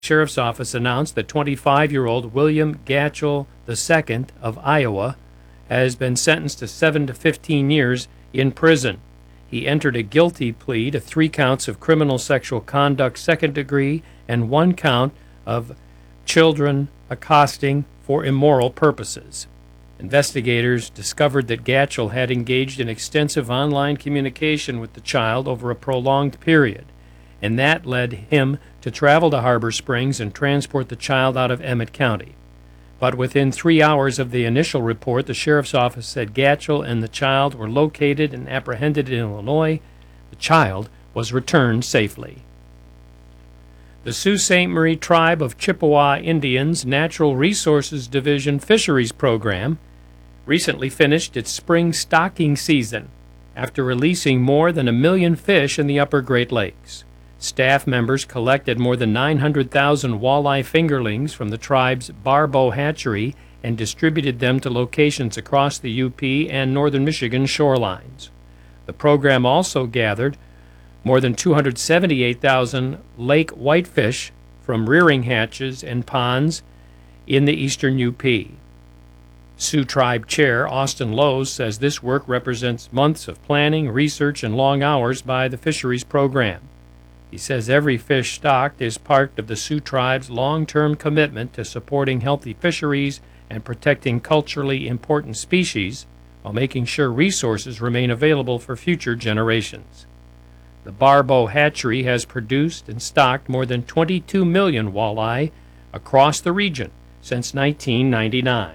Sheriff's Office announced that 25-year-old William Gatchell II of Iowa has been sentenced to 7 to 15 years in prison. He entered a guilty plea to 3 counts of criminal sexual conduct second degree and 1 count of children accosting for immoral purposes. Investigators discovered that Gatchell had engaged in extensive online communication with the child over a prolonged period, and that led him to travel to Harbor Springs and transport the child out of Emmett County. But within 3 hours of the initial report, the sheriff's office said Gatchell and the child were located and apprehended in Illinois. The child was returned safely. The Sault Ste. Marie Tribe of Chippewa Indians Natural Resources Division Fisheries Program recently finished its spring stocking season after releasing more than 1 million fish in the upper Great Lakes. Staff members collected more than 900,000 walleye fingerlings from the tribe's Barbeau hatchery and distributed them to locations across the UP and northern Michigan shorelines. The program also gathered more than 278,000 lake whitefish from rearing hatches and ponds in the eastern UP. Sioux Tribe Chair Austin Lowe says this work represents months of planning, research, and long hours by the fisheries program. He says every fish stocked is part of the Sioux Tribe's long-term commitment to supporting healthy fisheries and protecting culturally important species while making sure resources remain available for future generations. The Barbeau hatchery has produced and stocked more than 22 million walleye across the region since 1999.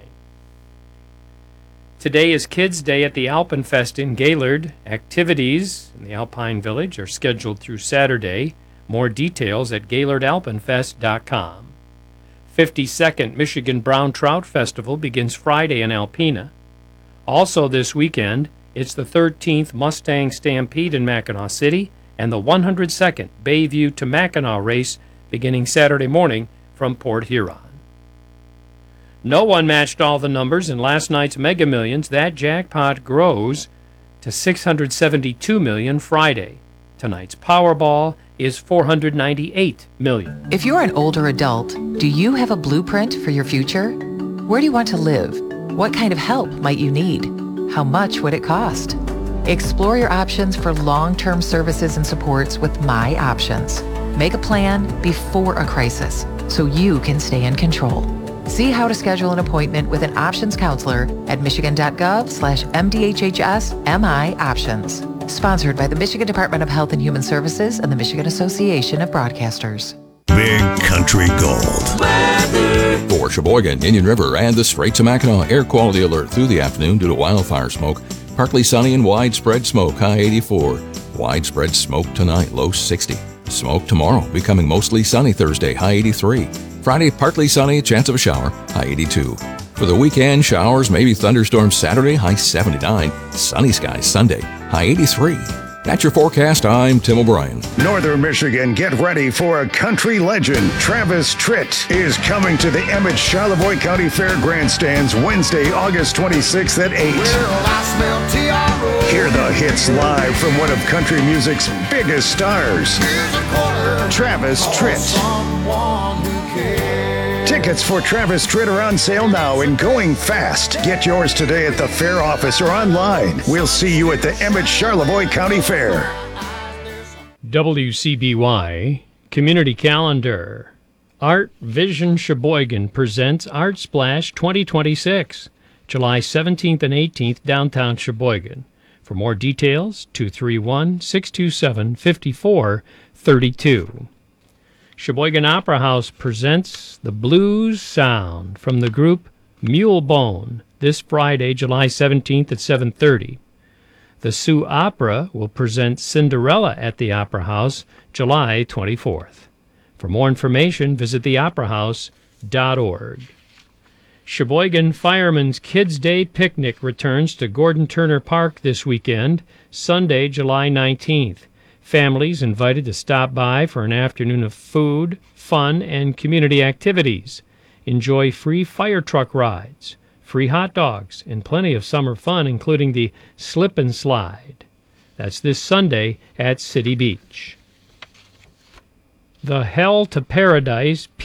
Today is Kids' Day at the Alpenfest in Gaylord. Activities in the Alpine Village are scheduled through Saturday. More details at GaylordAlpenfest.com. 52nd Michigan Brown Trout Festival begins Friday in Alpena. Also this weekend, it's the 13th Mustang Stampede in Mackinaw City and the 102nd Bayview to Mackinac race beginning Saturday morning from Port Huron. No one matched all the numbers in last night's Mega Millions. That jackpot grows to $672 million Friday. Tonight's Powerball is $498 million. If you're an older adult, do you have a blueprint for your future? Where do you want to live? What kind of help might you need? How much would it cost? Explore your options for long-term services and supports with My Options. Make a plan before a crisis so you can stay in control. See how to schedule an appointment with an options counselor at michigan.gov/MDHHS-MI Options. Sponsored by the Michigan Department of Health and Human Services and the Michigan Association of Broadcasters. Big Country Gold. Weather. For Sheboygan, Indian River, and the Straits of Mackinac, air quality alert through the afternoon due to wildfire smoke. Partly sunny and widespread smoke, high 84. Widespread smoke tonight, low 60. Smoke tomorrow, becoming mostly sunny Thursday, high 83. Friday, partly sunny, chance of a shower, high 82. For the weekend, showers, maybe thunderstorms Saturday, high 79. Sunny skies Sunday, high 83. That's your forecast. I'm Tim O'Brien. Northern Michigan, get ready for a country legend. Travis Tritt is coming to the Emmett Charlevoix County Fair Grandstands Wednesday, August 26th at 8. Hear the hits live from one of country music's biggest stars, Travis Tritt. Tickets for Travis Tritt are on sale now and going fast. Get yours today at the fair office or online. We'll see you at the Emmett Charlevoix County Fair. WCBY Community Calendar. Art Vision Sheboygan presents Art Splash 2026, July 17th and 18th, downtown Sheboygan. For more details, 231-627-5432. Sheboygan Opera House presents The Blues Sound from the group Mulebone this Friday, July 17th at 7:30. The Sioux Opera will present Cinderella at the Opera House July 24th. For more information, visit theoperahouse.org. Sheboygan Fireman's Kids' Day Picnic returns to Gordon Turner Park this weekend, Sunday, July 19th. Families invited to stop by for an afternoon of food, fun, and community activities. Enjoy free fire truck rides, free hot dogs, and plenty of summer fun, including the Slip and Slide. That's this Sunday at City Beach. The Hell to Paradise